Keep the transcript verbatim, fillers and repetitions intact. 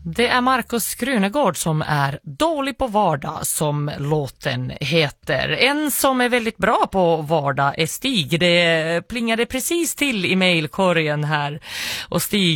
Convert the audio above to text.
Det är Markus Krunegård som är dålig på vardag som låten heter. En som är väldigt bra på vardag är Stig. Det plingade precis till i mejlkorgen här. Och Stig